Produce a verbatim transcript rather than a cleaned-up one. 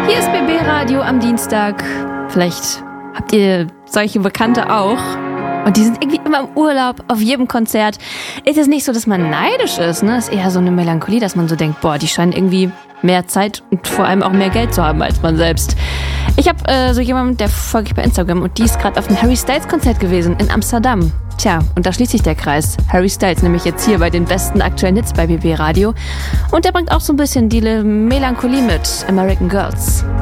Hier ist B B Radio am Dienstag. Vielleicht habt ihr solche Bekannte auch. Und die sind irgendwie immer im Urlaub, auf jedem Konzert. Ist es nicht so, dass man neidisch ist, ne? Ist eher so eine Melancholie, dass man so denkt, boah, die scheinen irgendwie mehr Zeit und vor allem auch mehr Geld zu haben als man selbst. Ich habe äh, so jemanden, der folge ich bei Instagram, und die ist gerade auf einem Harry Styles Konzert gewesen in Amsterdam. Tja, und da schließt sich der Kreis. Harry Styles nämlich jetzt hier bei den besten aktuellen Hits bei B B Radio. Und der bringt auch so ein bisschen die Melancholie mit American Girls.